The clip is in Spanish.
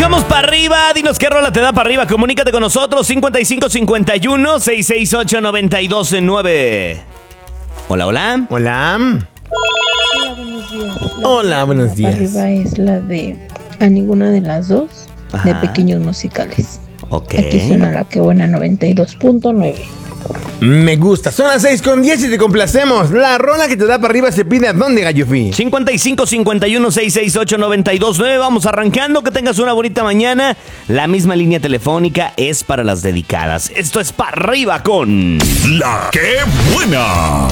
Arrancamos para arriba. Dinos qué rola te da para arriba. Comunícate con nosotros. 5551-668-9209. Hola, hola. Hola. Hola, buenos días. Hola, buenos días. Arriba es la de A Ninguna de las Dos, de Ajá. Pequeños Musicales. Ok. Aquí suena La Que Buena 92.9. Me gusta. Son las 6:10 y te complacemos. La rola que te da para arriba se pide a dónde, Gallofi. 5551-668-9209. Vamos arrancando. Que tengas una bonita mañana. La misma línea telefónica es para las dedicadas. Esto es para arriba con La que buena.